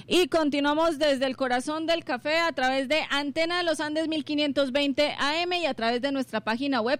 Y continuamos desde el corazón del café a través de Antena de los Andes 1520 AM y a través de nuestra página web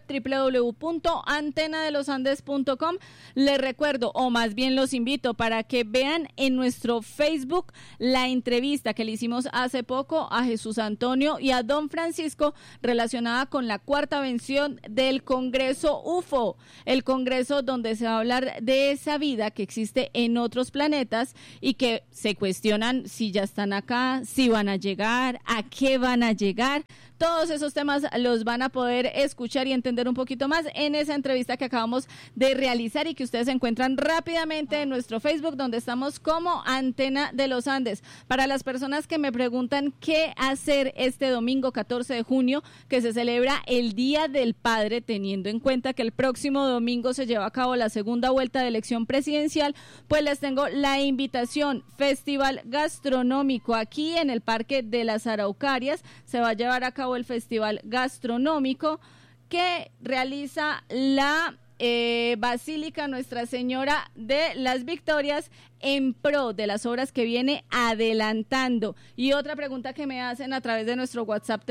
www.antenadelosandes.com. Les recuerdo, o más bien los invito para que vean en nuestro Facebook la entrevista que le hicimos hace poco a Jesús Antonio y a Don Francisco relacionada con la cuarta vención del Congreso UFO, el Congreso donde se va a hablar de esa vida que existe en otros planetas y que se cuestionan si ya están acá, si van a llegar, a qué van a llegar. Todos esos temas los van a poder escuchar y entender un poquito más en esa entrevista que acabamos de realizar y que ustedes encuentran rápidamente en nuestro Facebook, donde estamos como Antena de los Andes. Para las personas que me preguntan qué hacer este domingo 14 de junio, que se celebra el Día del Padre, teniendo en cuenta que el próximo domingo se lleva a cabo la segunda vuelta de elección presidencial, pues les tengo la invitación. Festival gastronómico aquí en el Parque de las Araucarias. Se va a llevar a cabo el Festival Gastronómico que realiza la Basílica Nuestra Señora de las Victorias en pro de las obras que viene adelantando. Y otra pregunta que me hacen a través de nuestro WhatsApp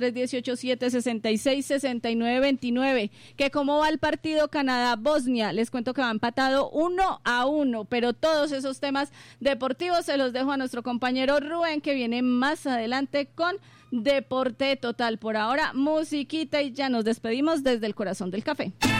318-766-6929, que cómo va el partido Canadá-Bosnia. Les cuento que va empatado 1-1, pero todos esos temas deportivos se los dejo a nuestro compañero Rubén, que viene más adelante con Deporte Total. Por ahora, musiquita y ya nos despedimos desde el corazón del café.